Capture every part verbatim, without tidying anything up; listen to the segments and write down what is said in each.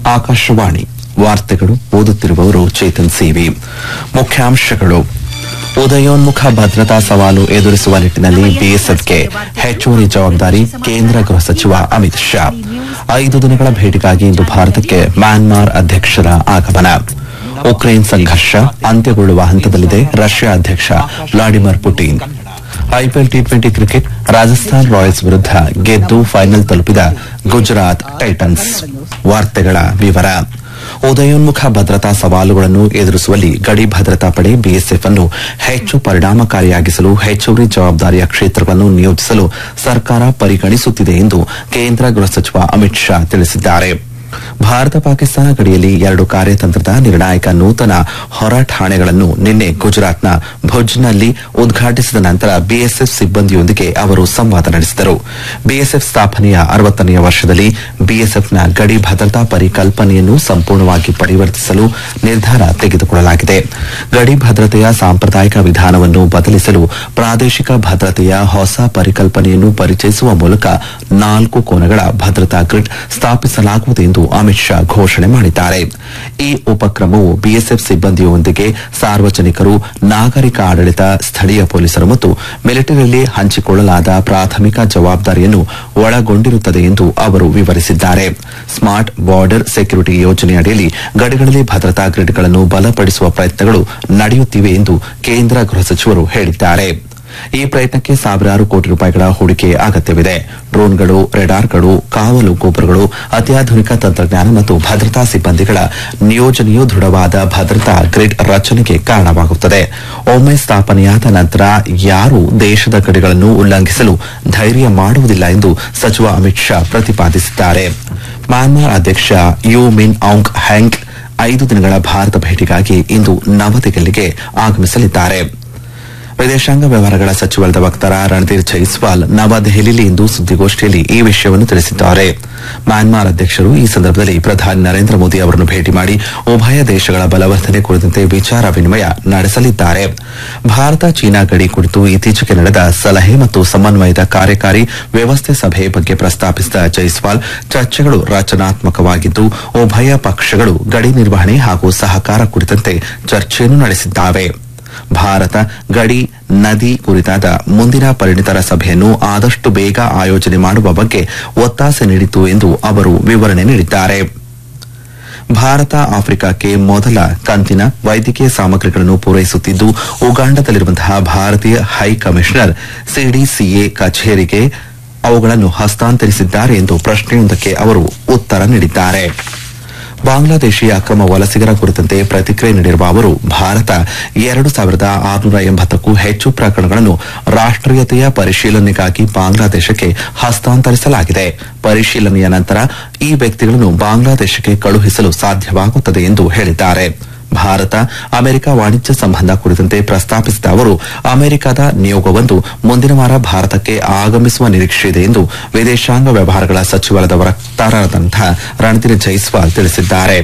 ಆಕಾಶವಾಣಿ ವಾರ್ತೆಗಳು ಓದುತ್ತಿರುವವರು ಚೇತನ್ ಸಿವಿ. ಮುಖ್ಯಾಂಶಗಳು: ಉದಯೋನ್ಮುಖ ಭದ್ರತಾ ಸವಾಲು ಎದುರಿಸುವ ನಿಟ್ಟಿನಲ್ಲಿ ಬಿಎಸ್ಎಫ್ಗೆ ಹೆಚ್ಚುವರಿ ಜವಾಬ್ದಾರಿ ಕೇಂದ್ರ ಗೃಹ ಸಚಿವ ಅಮಿತ್ ಶಾ. ಐದು ದಿನಗಳ ಭೇಟಿಗಾಗಿ ಇಂದು ಭಾರತಕ್ಕೆ ಮ್ಯಾನ್ಮಾರ್ ಅಧ್ಯಕ್ಷರ ಆಗಮನ. ಉಕ್ರೇನ್ ಸಂಘರ್ಷ ಅಂತ್ಯಗೊಳ್ಳುವ ಹಂತದಲ್ಲಿದೆ ರಷ್ಯಾ ಅಧ್ಯಕ್ಷ Vladimir Putin. IPL T twenty cricket Rajasthan Royals ವಿರುದ್ಧ ಗೆದ್ದು ಫೈನಲ್ ತಲುಪಿದ ಗುಜರಾತ್ ಟೈಟನ್ಸ್. ವಾರ್ತೆಗಳ ವಿವರ. ಉದಯೋನ್ಮುಖ ಭದ್ರತಾ ಸವಾಲುಗಳನ್ನು ಎದುರಿಸುವಲ್ಲಿ ಗಡಿ ಭದ್ರತಾ ಪಡೆ ಬಿಎಸ್ಎಫ್ ಅನ್ನು ಹೆಚ್ಚು ಪರಿಣಾಮಕಾರಿಯಾಗಿಸಲು ಹೆಚ್ಚುವರಿ ಜವಾಬ್ದಾರಿಯ ಕ್ಷೇತ್ರಗಳನ್ನು ನಿಯೋಜಿಸಲು ಸರ್ಕಾರ ಪರಿಗಣಿಸುತ್ತಿದೆ ಎಂದು ಕೇಂದ್ರ ಗೃಹ ಸಚಿವ ಅಮಿತ್ ಶಾ ತಿಳಿಸಿದ್ದಾರೆ. ಭಾರತ ಪಾಕಿಸ್ತಾನ ಗಡಿಯಲ್ಲಿ ಎರಡು ಕಾರ್ಯತಂತ್ರದ ನಿರ್ಣಾಯಕ ನೂತನ ಹೊರ ಠಾಣೆಗಳನ್ನು ನಿನ್ನೆ ಗುಜರಾತ್ನ ಭುಜ್ನಲ್ಲಿ ಉದ್ಘಾಟಿಸಿದ ನಂತರ ಬಿಎಸ್ಎಫ್ ಸಿಬ್ಬಂದಿಯೊಂದಿಗೆ ಅವರು ಸಂವಾದ ನಡೆಸಿದರು. ಬಿಎಸ್ಎಫ್ ಸ್ಥಾಪನೆಯ ಅರವತ್ತನೆಯ ವರ್ಷದಲ್ಲಿ ಬಿಎಸ್ಎಫ್ನ ಗಡಿ ಭದ್ರತಾ ಪರಿಕಲ್ಪನೆಯನ್ನು ಸಂಪೂರ್ಣವಾಗಿ ಪರಿವರ್ತಿಸಲು ನಿರ್ಧಾರ ತೆಗೆದುಕೊಳ್ಳಲಾಗಿದೆ. ಗಡಿ ಭದ್ರತೆಯ ಸಾಂಪ್ರದಾಯಿಕ ವಿಧಾನವನ್ನು ಬದಲಿಸಲು ಪ್ರಾದೇಶಿಕ ಭದ್ರತೆಯ ಹೊಸ ಪರಿಕಲ್ಪನೆಯನ್ನು ಪರಿಚಯಿಸುವ ಮೂಲಕ ನಾಲ್ಕು ಕೋನಗಳ ಭದ್ರತಾ ಗ್ರಿಡ್ ಸ್ಥಾಪಿಸಲಾಗುವುದು ಎಂದು ಅಮಿತ್ ಶಾ ಘೋಷಣೆ ಮಾಡಿದ್ದಾರೆ. ಈ ಉಪಕ್ರಮವು ಬಿಎಸ್ಎಫ್ ಸಿಬ್ಬಂದಿಯೊಂದಿಗೆ ಸಾರ್ವಜನಿಕರು, ನಾಗರಿಕ ಆಡಳಿತ, ಸ್ಥಳೀಯ ಪೊಲೀಸರು ಮತ್ತು ಮಿಲಿಟರಿಯಲ್ಲಿ ಹಂಚಿಕೊಳ್ಳಲಾದ ಪ್ರಾಥಮಿಕ ಜವಾಬ್ದಾರಿಯನ್ನು ಒಳಗೊಂಡಿರುತ್ತದೆ ಎಂದು ಅವರು ವಿವರಿಸಿದ್ದಾರೆ. ಸ್ಮಾರ್ಟ್ ಬಾರ್ಡರ್ ಸೆಕ್ಯೂರಿಟಿ ಯೋಜನೆಯಡಿಯಲ್ಲಿ ಗಡಿಗಳಲ್ಲಿ ಭದ್ರತಾ ಗ್ರಿಡ್ಗಳನ್ನು ಬಲಪಡಿಸುವ ಪ್ರಯತ್ನಗಳು ನಡೆಯುತ್ತಿವೆ ಎಂದು ಕೇಂದ್ರ ಗೃಹ ಸಚಿವರು ಹೇಳಿದ್ದಾರೆ. ಈ ಪ್ರಯತ್ನಕ್ಕೆ ಸಾವಿರಾರು ಕೋಟಿ ರೂಪಾಯಿಗಳ ಹೂಡಿಕೆ ಅಗತ್ಯವಿದೆ. ಡ್ರೋನ್ಗಳು, ರೆಡಾರ್ಗಳು, ಕಾವಲು ಗೋಪುರಗಳು, ಅತ್ಯಾಧುನಿಕ ತಂತ್ರಜ್ಞಾನ ಮತ್ತು ಭದ್ರತಾ ಸಿಬ್ಬಂದಿಗಳ ನಿಯೋಜನೆಯು ದೃಢವಾದ ಭದ್ರತಾ ಗ್ರಿಡ್ ರಚನೆಗೆ ಕಾರಣವಾಗುತ್ತದೆ. ಒಮ್ಮೆ ಸ್ಥಾಪನೆಯಾದ ನಂತರ ಯಾರೂ ದೇಶದ ಗಡಿಗಳನ್ನು ಉಲ್ಲಂಘಿಸಲು ಧೈರ್ಯ ಮಾಡುವುದಿಲ್ಲ ಎಂದು ಸಚಿವ ಅಮಿತ್ ಶಾ ಪ್ರತಿಪಾದಿಸಿದ್ದಾರೆ. ಮ್ಯಾನ್ಮಾರ್ ಅಧ್ಯಕ್ಷ ಯು ಮಿನ್ ಔಂಗ್ ಹ್ಯಾಂಗ್ ಐದು ದಿನಗಳ ಭಾರತ ಭೇಟಿಗಾಗಿ ಇಂದು ನವದೆಹಲಿಗೆ ಆಗಮಿಸಲಿದ್ದಾರೆ. ವಿದೇಶಾಂಗ ವ್ಯವಹಾರಗಳ ಸಚಿವಾಲಯದ ವಕ್ತಾರ ರಣಧೀರ್ ಜೈಸ್ವಾಲ್ ನವದೆಹಲಿಯಲ್ಲಿ ಇಂದು ಸುದ್ದಿಗೋಷ್ಠಿಯಲ್ಲಿ ಈ ವಿಷಯವನ್ನು ತಿಳಿಸಿದ್ದಾರೆ. ಮ್ಯಾನ್ಮಾರ್ ಅಧ್ಯಕ್ಷರು ಈ ಸಂದರ್ಭದಲ್ಲಿ ಪ್ರಧಾನಿ ನರೇಂದ್ರ ಮೋದಿ ಅವರನ್ನು ಭೇಟಿ ಮಾಡಿ ಉಭಯ ದೇಶಗಳ ಬಲವರ್ಧನೆ ಕುರಿತಂತೆ ವಿಚಾರ ವಿನಿಮಯ ನಡೆಸಲಿದ್ದಾರೆ. ಭಾರತ ಚೀನಾ ಗಡಿ ಕುರಿತು ಇತ್ತೀಚೆಗೆ ನಡೆದ ಸಲಹೆ ಮತ್ತು ಸಮನ್ವಯದ ಕಾರ್ಯಕಾರಿ ವ್ಯವಸ್ಥೆ ಸಭೆ ಬಗ್ಗೆ ಪ್ರಸ್ತಾಪಿಸಿದ ಜೈಸ್ವಾಲ್, ಚರ್ಚೆಗಳು ರಚನಾತ್ಮಕವಾಗಿದ್ದು ಉಭಯ ಪಕ್ಷಗಳು ಗಡಿ ನಿರ್ವಹಣೆ ಹಾಗೂ ಸಹಕಾರ ಕುರಿತಂತೆ ಚರ್ಚೆಯನ್ನು ನಡೆಸಿದ್ದಾವೆ. ಭಾರತ ಗಡಿ ನದಿ ಕುರಿತಾದ ಮುಂದಿನ ಪರಿಣಿತರ ಸಭೆಯನ್ನು ಆದಷ್ಟು ಬೇಗ ಆಯೋಜನೆ ಮಾಡುವ ಬಗ್ಗೆ ಒತ್ತಾಸೆ ನೀಡಿತು ಎಂದು ಅವರು ವಿವರಣೆ ನೀಡಿದ್ದಾರೆ. ಭಾರತ ಆಫ್ರಿಕಾಕ್ಕೆ ಮೊದಲ ಕಂತಿನ ವೈದ್ಯಕೀಯ ಸಾಮಗ್ರಿಗಳನ್ನು ಪೂರೈಸುತ್ತಿದ್ದು, ಉಗಾಂಡದಲ್ಲಿರುವಂತಹ ಭಾರತೀಯ ಹೈ ಕಮಿಷನರ್ ಸಿಡಿಸಿಎ ಕಚೇರಿಗೆ ಅವುಗಳನ್ನು ಹಸ್ತಾಂತರಿಸಿದ್ದಾರೆ ಎಂದು ಪ್ರಶ್ನೆಯೊಂದಕ್ಕೆ ಅವರು ಉತ್ತರ ನೀಡಿದ್ದಾರೆ. ಬಾಂಗ್ಲಾದೇಶಿ ಅಕ್ರಮ ವಲಸಿಗರ ಕುರಿತಂತೆ ಪ್ರತಿಕ್ರಿಯೆ ನೀಡಿರುವ ಅವರು, ಭಾರತ ಎರಡು ಸಾವಿರದ ಆರುನೂರ ಎಂಬತ್ತಕ್ಕೂ ಹೆಚ್ಚು ಪ್ರಕರಣಗಳನ್ನು ರಾಷ್ಟೀಯತೆಯ ಪರಿಶೀಲನೆಗಾಗಿ ಬಾಂಗ್ಲಾದೇಶಕ್ಕೆ ಹಸ್ತಾಂತರಿಸಲಾಗಿದೆ. ಪರಿಶೀಲನೆಯ ನಂತರ ಈ ವ್ಯಕ್ತಿಗಳನ್ನು ಬಾಂಗ್ಲಾದೇಶಕ್ಕೆ ಕಳುಹಿಸಲು ಸಾಧ್ಯವಾಗುತ್ತದೆ ಎಂದು ಹೇಳಿದ್ದಾರೆ. ಭಾರತ ಅಮೆರಿಕ ವಾಣಿಜ್ಯ ಸಂಬಂಧ ಕುರಿತಂತೆ ಪ್ರಸ್ತಾಪಿಸಿದ ಅವರು, ಅಮೆರಿಕದ ನಿಯೋಗವೊಂದು ಮುಂದಿನ ವಾರ ಭಾರತಕ್ಕೆ ಆಗಮಿಸುವ ನಿರೀಕ್ಷೆಯಿದೆ ಎಂದು ವಿದೇಶಾಂಗ ವ್ಯವಹಾರಗಳ ಸಚಿವಾಲಯದ ವಕ್ತಾರರಾದಂತಹ ರಣಧೀರ್ ಜೈಸ್ವಾಲ್ ತಿಳಿಸಿದ್ದಾರೆ.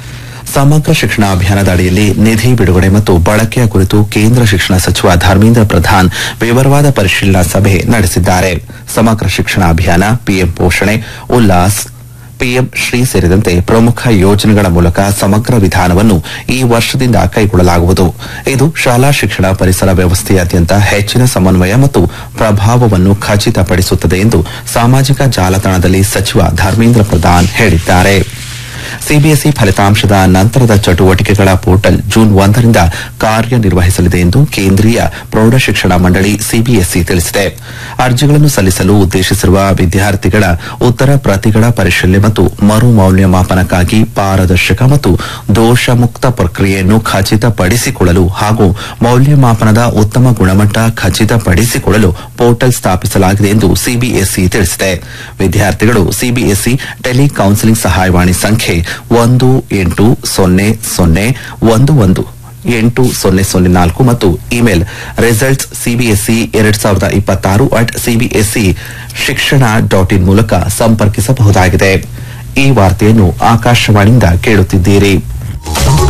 ಸಮಗ್ರ ಶಿಕ್ಷಣ ಅಭಿಯಾನದ ಅಡಿಯಲ್ಲಿ ನಿಧಿ ಬಿಡುಗಡೆ ಮತ್ತು ಬಳಕೆಯ ಕುರಿತು ಕೇಂದ್ರ ಶಿಕ್ಷಣ ಸಚಿವ ಧರ್ಮೇಂದ್ರ ಪ್ರಧಾನ್ ವಿವರವಾದ ಪರಿಶೀಲನಾ ಸಭೆ ನಡೆಸಿದ್ದಾರೆ. ಸಮಗ್ರ ಶಿಕ್ಷಣ ಅಭಿಯಾನ, ಪಿಎಂ ಪೋಷಣೆ, ಉಲ್ಲಾಸ್, ಪಿಎಂ ಶ್ರೀ ಸೇರಿದಂತೆ ಪ್ರಮುಖ ಯೋಜನೆಗಳ ಮೂಲಕ ಸಮಗ್ರ ವಿಧಾನವನ್ನು ಈ ವರ್ಷದಿಂದ ಕೈಗೊಳ್ಳಲಾಗುವುದು. ಇದು ಶಾಲಾ ಶಿಕ್ಷಣ ಪರಿಸರ ವ್ಯವಸ್ಥೆಯಾದ್ಯಂತ ಹೆಚ್ಚಿನ ಸಮನ್ವಯ ಮತ್ತು ಪ್ರಭಾವವನ್ನು ಖಚಿತಪಡಿಸುತ್ತದೆ ಎಂದು ಸಾಮಾಜಿಕ ಜಾಲತಾಣದಲ್ಲಿ ಸಚಿವ ಧರ್ಮೇಂದ್ರ ಪ್ರಧಾನ್ ಹೇಳಿದ್ದಾರೆ. ಸಿಬಿಎಸ್ಇ ಫಲಿತಾಂಶದ ನಂತರದ ಚಟುವಟಿಕೆಗಳ ಪೋರ್ಟಲ್ ಜೂನ್ ಒಂದರಿಂದ ಕಾರ್ಯನಿರ್ವಹಿಸಲಿದೆ ಎಂದು ಕೇಂದ್ರೀಯ ಪ್ರೌಢಶಿಕ್ಷಣ ಮಂಡಳಿ ಸಿಬಿಎಸ್ಇ ತಿಳಿಸಿದೆ. ಅರ್ಜಿಗಳನ್ನು ಸಲ್ಲಿಸಲು ಉದ್ದೇಶಿಸಿರುವ ವಿದ್ಯಾರ್ಥಿಗಳ ಉತ್ತರ ಪ್ರತಿಗಳ ಪರಿಶೀಲನೆ ಮತ್ತು ಮರು ಮೌಲ್ಯಮಾಪನಕ್ಕಾಗಿ ಪಾರದರ್ಶಕ ಮತ್ತು ದೋಷಮುಕ್ತ ಪ್ರಕ್ರಿಯೆಯನ್ನು ಖಚಿತಪಡಿಸಿಕೊಳ್ಳಲು ಹಾಗೂ ಮೌಲ್ಯಮಾಪನದ ಉತ್ತಮ ಗುಣಮಟ್ಟ ಖಚಿತಪಡಿಸಿಕೊಳ್ಳಲು ಪೋರ್ಟಲ್ ಸ್ಥಾಪಿಸಲಾಗಿದೆ ಎಂದು ಸಿಬಿಎಸ್ಇ ತಿಳಿಸಿದೆ. ವಿದ್ಯಾರ್ಥಿಗಳು ಸಿಬಿಎಸ್ಇ ಟೆಲಿ ಕೌನ್ಸಿಲಿಂಗ್ ಸಹಾಯವಾಣಿ ಸಂಖ್ಯೆ ಒಂದು ಎಂಟು ಸೊನ್ನೆ ಸೊನ್ನೆ ಒಂದು ಒಂದು ಎಂಟು ಸೊನ್ನೆ ಸೊನ್ನೆ ನಾಲ್ಕು ಮತ್ತು ಇಮೇಲ್ ರಿಸಲ್ಟ್ಸ್ ಸಿಬಿಎಸ್ಇ ಎರಡ್ ಸಾವಿರದ ಇಪ್ಪತ್ತಾರು ಅಟ್ ಸಿಬಿಎಸ್ಇ ಶಿಕ್ಷಣ ಡಾಟ್ ಇನ್ ಮೂಲಕ ಸಂಪರ್ಕಿಸಬಹುದಾಗಿದೆ. ಈ ವಾರ್ತೆಯನ್ನು ಆಕಾಶವಾಣಿಯಿಂದ ಕೇಳುತ್ತಿದ್ದೀರಿ.